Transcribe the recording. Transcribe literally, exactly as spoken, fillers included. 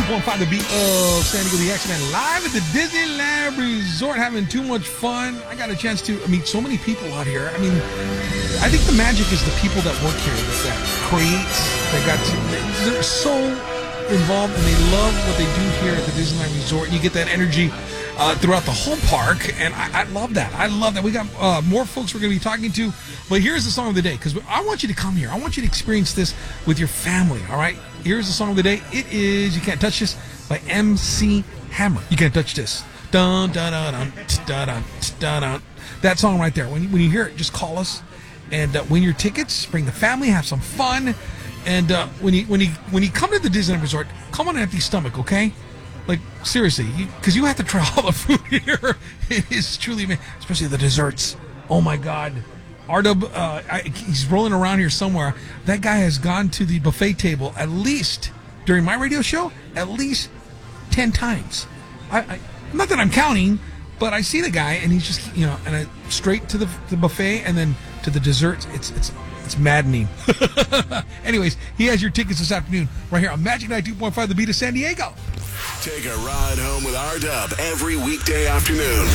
point five, the beat of San Diego, the X-Men, live at the Disneyland Resort, having too much fun. I got a chance to meet so many people out here. I mean, I think the magic is the people that work here, that, that creates, that got to, they, they're so involved and they love what they do here at the Disneyland Resort. You get that energy uh, throughout the whole park, and I, I love that. I love that. We got uh, more folks we're going to be talking to, but here's the song of the day, because I want you to come here. I want you to experience this with your family, all right? Here's the song of the day. It is You Can't Touch This by M C Hammer. You Can't Touch This. Dun, dun, dun, dun, dun, dun, dun, dun. That song right there. When you, when you hear it, just call us and uh, win your tickets. Bring the family, have some fun. And uh, when you when you when you come to the Disneyland Resort, come on an empty stomach, okay? Like seriously, because you, you have to try all the food here. It is truly, especially the desserts. Oh my God. R-Dub, uh, I, he's rolling around here somewhere. That guy has gone to the buffet table at least, during my radio show, at least ten times. I, I, not that I'm counting, but I see the guy, and he's just, you know, and I, straight to the, the buffet and then to the desserts. It's it's it's maddening. Anyways, he has your tickets this afternoon right here on Magic ninety-two point five, the beat of San Diego. Take a ride home with R-Dub every weekday afternoon.